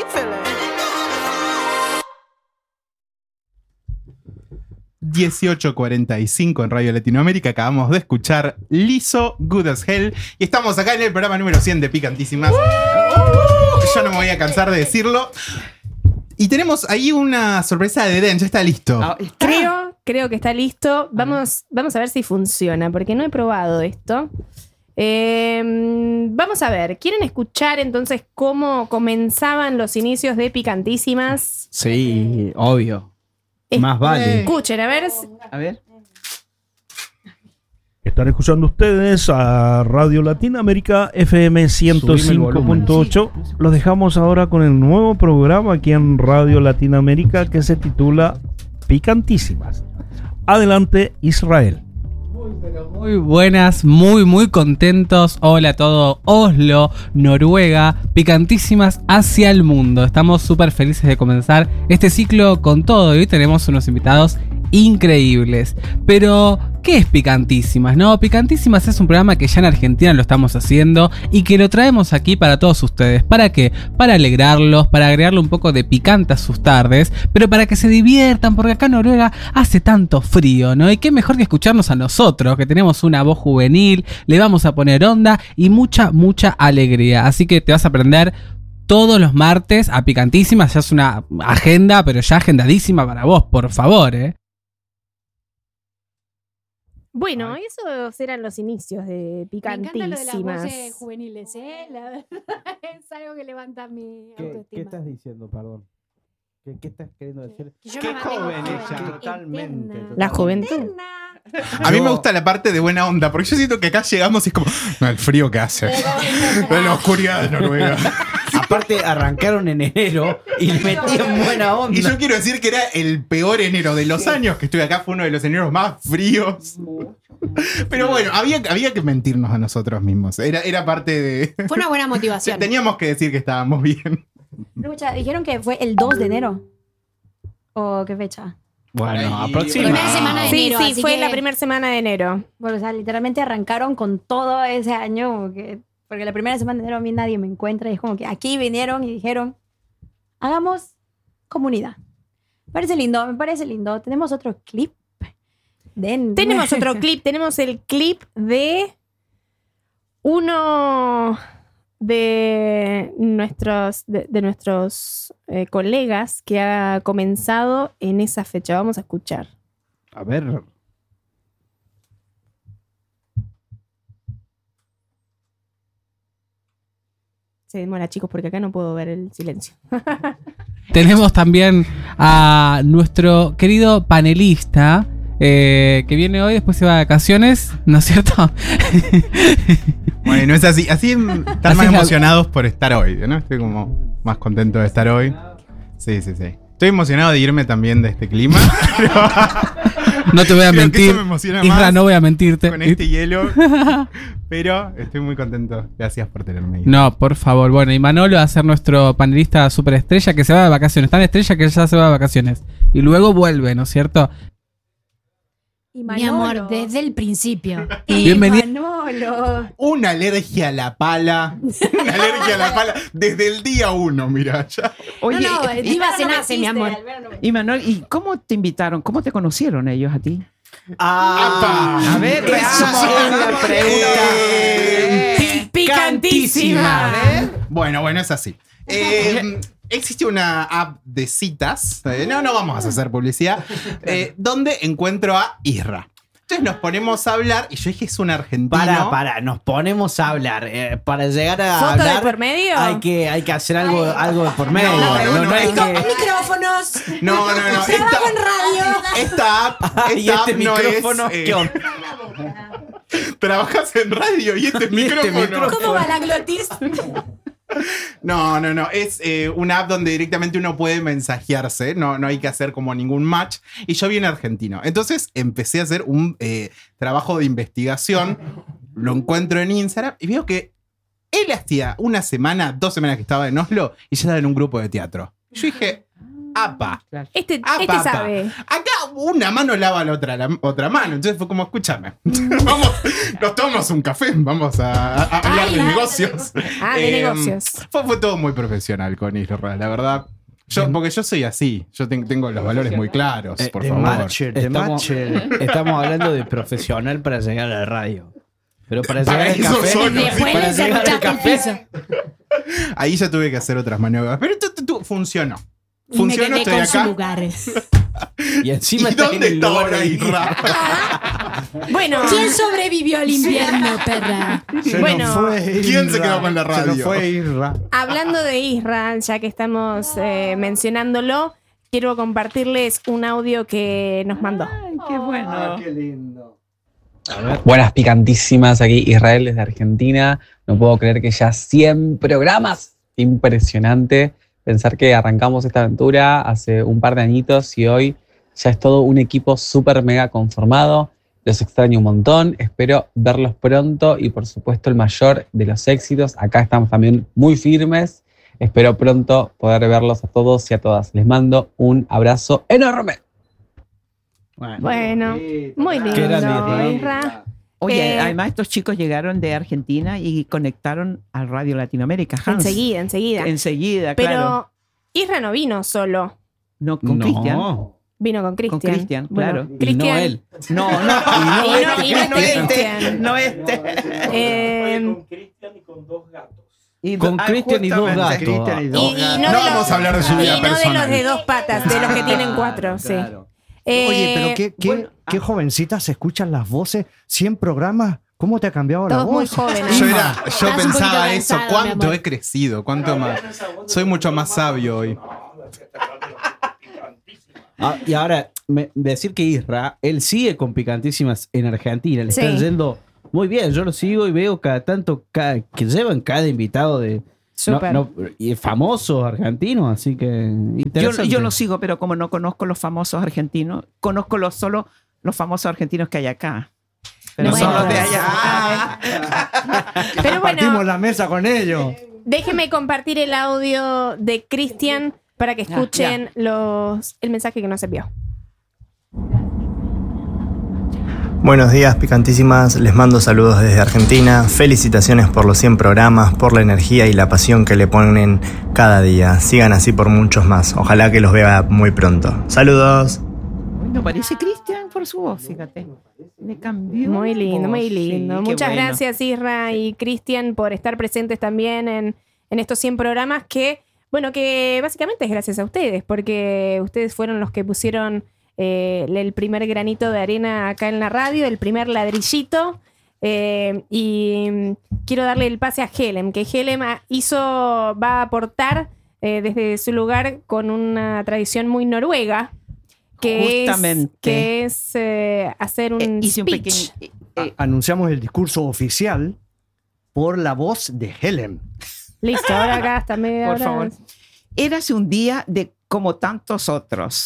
you feeling? 18:45 en Radio Latinoamérica. Acabamos de escuchar Lizzo, Good as Hell. Y estamos acá en el programa número 100 de Picantísimas. Yo no me voy a cansar de decirlo. Y tenemos ahí una sorpresa de Den. Ya está listo. Creo que está listo. Vamos a ver si funciona, porque no he probado esto. Vamos a ver. ¿Quieren escuchar entonces cómo comenzaban los inicios de Picantísimas? Sí, obvio. Más vale. Escuchen, a ver. A ver. Están escuchando ustedes a Radio Latinoamérica FM 105.8. Los dejamos ahora con el nuevo programa aquí en Radio Latinoamérica que se titula Picantísimas. Adelante, Israel. Muy buenas, muy contentos. Hola a todo Oslo, Noruega, Picantísimas hacia el mundo. Estamos súper felices de comenzar este ciclo con todo y hoy tenemos unos invitados increíbles. Pero, ¿qué es Picantísimas? No, Picantísimas es un programa que ya en Argentina lo estamos haciendo y que lo traemos aquí para todos ustedes. ¿Para qué? Para alegrarlos, para agregarle un poco de picante a sus tardes, pero para que se diviertan, porque acá en Noruega hace tanto frío, ¿no? Y qué mejor que escucharnos a nosotros, que tenemos una voz juvenil, le vamos a poner onda y mucha alegría. Así que te vas a aprender todos los martes a Picantísimas. Ya es una agenda, pero ya agendadísima para vos, por favor, ¿eh? Bueno, esos eran los inicios de Picantísimas. Me encanta lo de las voces juveniles, ¿eh? La verdad, es algo que levanta mi autoestima. ¿Qué estás diciendo, perdón? ¿Qué estás queriendo decir? Qué joven ella. Totalmente. La juventud. A mí me gusta la parte de buena onda, porque yo siento que acá llegamos y es como, no, el frío que hace. La oscuridad de Noruega. Aparte, arrancaron en enero y le metían buena onda. Y yo quiero decir que era el peor enero de los años que estuve acá. Fue uno de los eneros más fríos. Pero bueno, había que mentirnos a nosotros mismos. Era parte de... Fue una buena motivación. Teníamos que decir que estábamos bien. Escucha, dijeron que fue el 2 de enero. ¿O qué fecha? Bueno, aproximadamente. Primera semana de enero. Sí, así fue que... la primera semana de enero. Bueno, o sea, literalmente arrancaron con todo ese año. Porque la primera semana de enero a mí nadie me encuentra. Y es como que aquí vinieron y dijeron, hagamos comunidad. Me parece lindo. Tenemos otro clip. Tenemos otro clip. Tenemos el clip de uno de nuestros colegas que ha comenzado en esa fecha. Vamos a escuchar. A ver. Se demora, chicos, porque acá no puedo ver el silencio. Tenemos también a nuestro querido panelista que viene hoy, después se va de vacaciones, ¿no es cierto? Bueno, es así. Así están más emocionados por estar hoy, ¿no? Estoy como más contento de estar hoy. Sí. Estoy emocionado de irme también de este clima. No te voy a mentir. Eso me emociona Isra, más no voy a mentirte. con este hielo. Pero estoy muy contento. Gracias por tenerme ahí. No, por favor. Bueno, y Manolo va a ser nuestro panelista superestrella que se va de vacaciones. Tan estrella que ya se va de vacaciones. Y luego vuelve, ¿no es cierto? Y Mi amor, desde el principio. Bienvenido. Manolo. Una alergia a la pala. Una alergia a la pala desde el día 1, mira. Ya. Oye, Diva se nace, mi amor. y Manuel, ¿y cómo te invitaron? ¿Cómo te conocieron ellos a ti? ¡Apa! A ver, Eso veamos sí. la pregunta. Picantísima. Bueno, es así. Existe una app de citas, no vamos a hacer publicidad, donde encuentro a Isra. Entonces nos ponemos a hablar, y yo dije, es un argentino. Para, nos ponemos a hablar. Para llegar a ¿Foto hablar, de por medio? hay que hacer algo de por medio. No, hay que... Micrófonos. No. Trabajo en radio. Esta app Y este no micrófono, es... ¿qué onda? Trabajas en radio y este micrófono. ¿Cómo va la glotis? No. Es una app donde directamente uno puede mensajearse. No hay que hacer como ningún match. Y yo vine argentino. Entonces empecé a hacer un trabajo de investigación. Lo encuentro en Instagram y veo que él hacía 2 semanas que estaba en Oslo y ya estaba en un grupo de teatro. Yo dije, apa. Este apa. sabe. Acá una mano lava la otra mano. Entonces fue como, escúchame, vamos, nos tomamos un café, vamos a hablar de negocios. De negocios. Fue todo muy profesional con Isra, la verdad. Porque yo soy así, yo tengo los valores muy claros, por favor. Estamos hablando de profesional para llegar a la radio. Pero para llegar al eso café. solo, Y después para le llegar al cerruchaste el café. piso. Ahí ya tuve que hacer otras maniobras. Pero funcionó. Y me Funcionó, quedé estoy con su acá. lugar. Y encima ¿Y está dónde en el está lugar ahora de Isra? Bueno, ¿Quién sobrevivió al invierno, perra? bueno, ¿Quién se quedó con la radio? Se nos fue Isra. hablando de Isra, ya que estamos mencionándolo, quiero compartirles un audio que nos mandó. Qué bueno. Qué lindo. Buenas picantísimas, aquí Israel desde Argentina. No puedo creer que ya 100 programas. Impresionante pensar que arrancamos esta aventura hace un par de añitos y hoy ya es todo un equipo súper mega conformado. Los extraño un montón, espero verlos pronto y por supuesto el mayor de los éxitos. Acá estamos también muy firmes. Espero pronto poder verlos a todos y a todas. Les mando un abrazo enorme. Bueno, muy Qué grande, lindo, ¿no? Isra. Oye, Eh, además estos chicos llegaron de Argentina y conectaron al Radio Latinoamérica. Hans. Enseguida. Enseguida, Pero claro. Isra no vino solo, No, con Cristian. vino con Cristian. Con Cristian, claro. Y no Cristian. él. No, Y no Cristian. No Eh, Con Cristian y dos gatos. Cristian y y dos no, gatos. de No los- vamos a hablar de su vida y no de personal. los de dos patas, de los que tienen cuatro, sí. Oye, pero Eh, qué jovencitas se escuchan las voces. 100 programas. ¿Cómo te ha cambiado la Todos muy voz? jóvenes. Yo Estás un pensaba poquito eso, cansado, mi cuánto amor. he crecido, cuánto más. Soy mucho más sabio hoy. Y ahora, decir que Isra, él sigue con Picantísimas en Argentina. Le Sí. están yendo muy bien. Yo lo sigo y veo cada tanto que llevan cada invitado de Súper. y famosos argentinos. Así que interesante. Yo lo sigo, pero como no conozco los famosos argentinos, conozco solo los famosos argentinos que hay acá. Pero Bueno, son los de pues, allá. Pero Partimos bueno, la mesa con ellos. déjeme compartir el audio de Cristian para que escuchen el mensaje que nos envió. Buenos días, picantísimas. Les mando saludos desde Argentina. Felicitaciones por los 100 programas, por la energía y la pasión que le ponen cada día. Sigan así por muchos más. Ojalá que los vea muy pronto. Saludos. No parece Cristian por su voz, fíjate. Le cambió. Muy lindo, la muy voz, lindo. sí, qué Muchas bueno. gracias, Isra y Cristian, por estar presentes también en estos 100 programas que básicamente es gracias a ustedes, porque ustedes fueron los que pusieron el primer granito de arena acá en la radio, el primer ladrillito. Y quiero darle el pase a Helem, que Helem va a aportar desde su lugar con una tradición muy noruega, Justamente. que es hacer un Hice un speech. pequeño. Anunciamos el discurso oficial por la voz de Helen. Listo, ahora acá hasta media Por hora. favor. Érase un día de como tantos otros.